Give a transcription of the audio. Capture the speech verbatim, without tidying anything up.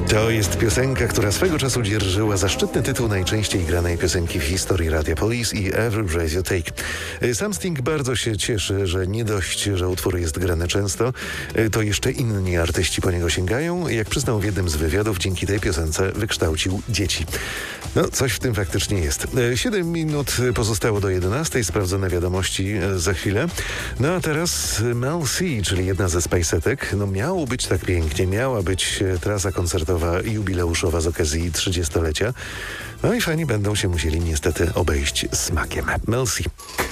To jest piosenka, która swego czasu dzierżyła zaszczytny tytuł najczęściej granej piosenki w historii Radia Police i Every Breath You Take. Sam Sting bardzo się cieszy, że nie dość, że utwór jest grany często, to jeszcze inni artyści po niego sięgają. Jak przyznał w jednym z wywiadów, dzięki tej piosence wykształcił dzieci. No, coś w tym faktycznie jest. Siedem minut pozostało do jedenastej. Sprawdzone wiadomości za chwilę. No a teraz Mel C, czyli jedna ze Spacetek. No miało być tak pięknie, miała być trasa koncertowa jubileuszowa z okazji trzydziestolecia. No i fani będą się musieli niestety obejść smakiem. Mel C.